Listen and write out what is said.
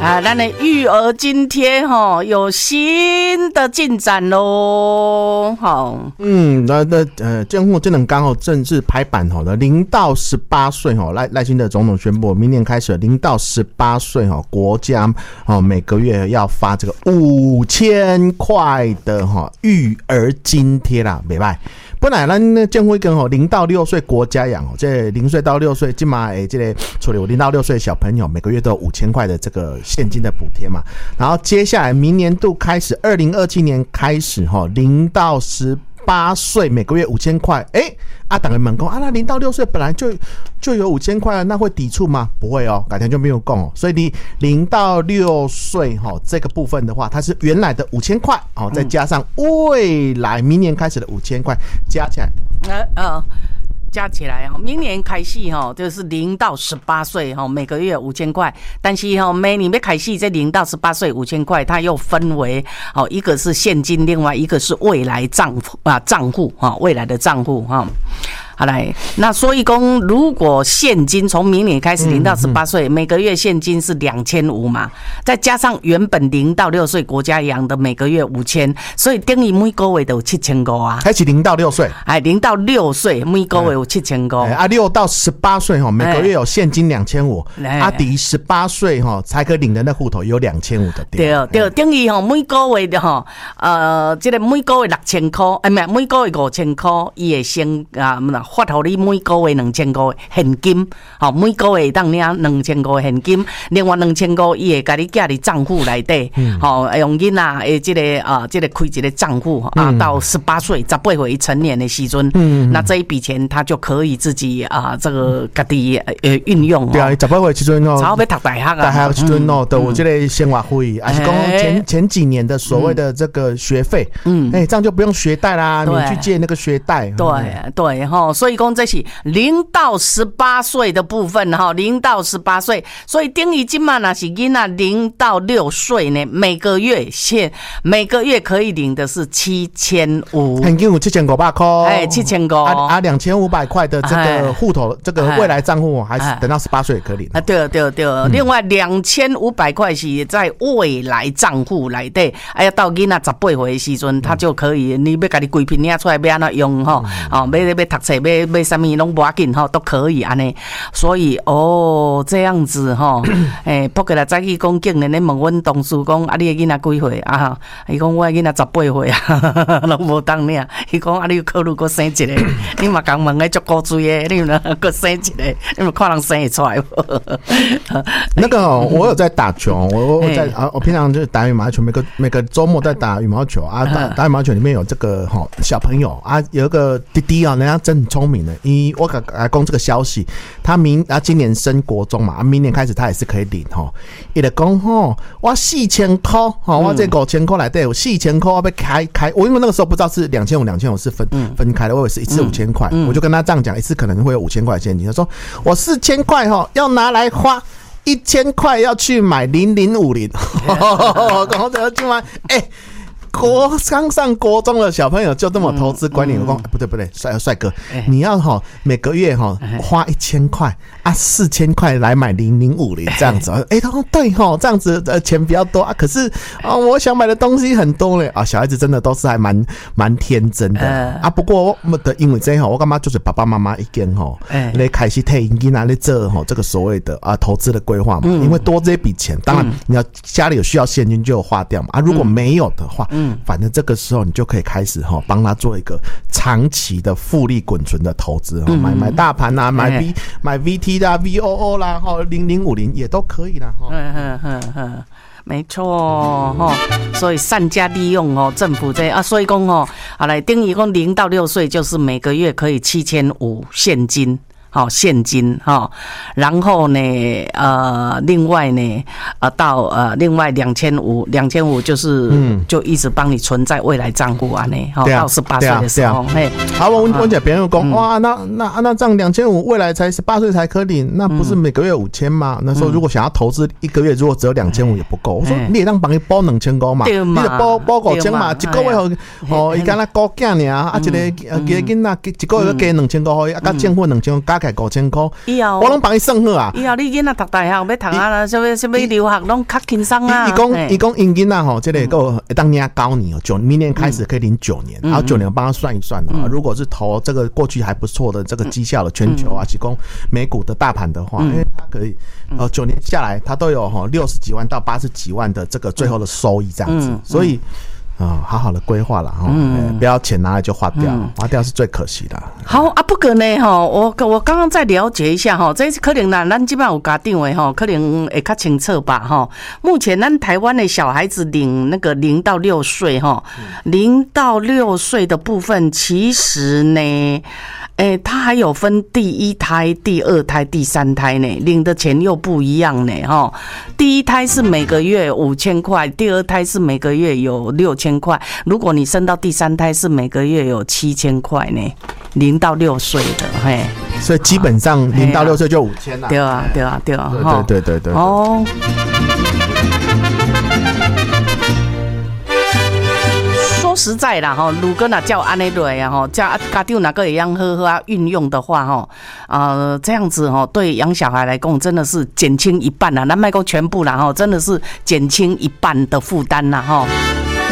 咱的育儿津贴有新的进展喽。好， 监护这两天正式拍板的0到18岁赖清德总统宣布，明年开始0到18岁国家每个月要发这个5000块的育儿津贴啦，不错。本来咱监护跟0到6岁国家养这0岁到6岁，今嘛这个除了有0到6岁的小朋友，每个月都有5000块的这个现金的补贴嘛。然后接下来明年度开始，2027年开始0到18岁每个月5000块，当然问说那0到6岁本来就有5000块了，那会抵触吗？不会改天就没有讲所以你0到6岁这个部分的话，它是原来的5000块再加上未来明年开始的5000块加起来。 加起来明年开始就是0到18岁每个月5000块，但是每年要开始这0到18岁5000块，它又分为一个是现金，另外一个是未来账户未来的账户好来，那所以说，如果现金从明年开始0到18岁，每个月现金是2500嘛，再加上原本0到6岁国家养的每个月5000，所以等于每个月都有7500啊。 还是0到6岁 ？0到6岁每个月有7500。 6到18岁每个月有现金2500，抵18岁才可以领的那户头有2500的。 对，等于每个月的这个每个月6000块，每个月5000块，伊会先发给你每个月2000块现金，每个月当领2000块现金，另外2000块伊会给你寄入账户内底，用囡仔的这个开一个账户到18岁18岁成年的时阵，那这一笔钱他就可以自己这个自己运用。 对啊，18岁时阵差不多读大学啊， 大学时阵都有这个生活费，还是讲前几年的所谓的这个学费，这样就不用学贷啦，你去借那个学贷。 对所以讲这是0到18岁的部分0到18岁，所以等于现在若是囡仔0到6岁呢，每个月可以领的是7500， 现金有7500块 ，7500 2500块的这个户头，这个未来账户还是等到18岁可以领对，另外2500块是在未来账户内底，要到囡仔18岁的时阵，他就可以，你要家己规片领出来要安怎用要读册买什么拢无要紧都可以安尼，所以这样子不过来早起讲竟然咧问阮同事讲你的囡仔几岁啊？伊讲我的囡仔18岁啊，拢无当领。伊讲你考虑搁生一个，你嘛讲问个足古锥的，你嘛搁生一个，你嘛看人生会出来无？ 那个我有在打球，我平常就是打羽毛球，每个周末在打羽毛球啊，打羽毛球里面有这个小朋友啊，有一个弟弟人家真很聪明的，我讲这个消息，他今年升国中嘛，明年开始他也是可以领他就讲我4000块我这5000块内底有4000块我要开，我因为那个时候不知道是2500是分开的，我以为是一次5000块，我就跟他这样讲，一次可能会有5000块现金，他说我4000块要拿来花，1000块要去买0050，然后要去买刚上国中的小朋友就这么投资观念，我讲不对，帅哥，你要每个月花1000块4000块来买0050这样子，他说对这样子的钱比较多可是我想买的东西很多嘞小孩子真的都是还蛮天真的不过因为这我干嘛就是爸爸妈妈一间来开始替囡仔来做这个所谓的投资的规划嘛，因为多这笔钱，当然你要家里有需要现金就花掉嘛如果没有的话。反正这个时候你就可以开始帮他做一个长期的复利滚存的投资买大盘啊，买 VT 啦 VOO 啦0050也都可以啦没错所以善加利用政府这所以讲来等于讲0到6岁就是每个月可以7500现金。现金然后呢另外呢到另外2500就是就一直帮你存在未来账户到18岁的时候好我讲别人讲哇那这样2500未来才18岁才可以领，那不是每个月5000吗？那时候如果想要投资一个月如果只有2500也不够，我说你也让帮你包2000块嘛，你就包5000嘛，一个月伊敢若顾囝尔一个囡仔一个月加2000块加政府2000块加概5000块， 以后我拢帮伊算好啊。 以后你囡仔读大学要读啊，什么留学拢较轻松啊。 伊讲因囡仔吼，这个够当领9年哦，明年开始可以领9年，然后9年帮他算一算哦。如果是投这个过去还不错的这个绩效的全球啊，提供美股的大盘的话，因为他可以9年下来，他都有60几万到80几万的这个最后的收益这样子，所以。好好的规划了哈，不要钱拿来就花掉，花掉是最可惜的。 好啊，不过呢我刚刚再了解一下这可能啦，咱这边有家长的可能会较清楚吧目前咱台湾的小孩子领那个0到6岁0到6岁的部分，其实呢。它还有分第1胎、第2胎、第3胎呢，领的钱又不一样呢第1胎是每个月5000块，第2胎是每个月有6000块，如果你生到第3胎是每个月有7000块呢，0到6岁的嘿， 所以基本上0到6岁就5000了。 对啊，对啊，对啊， 对。 哦。说实在啦如果那叫安尼类啊叫家长哪个也样好好运用的话这样子对养小孩来讲真的是减轻一半啦，咱别说全部啦真的是减轻一半的负担啦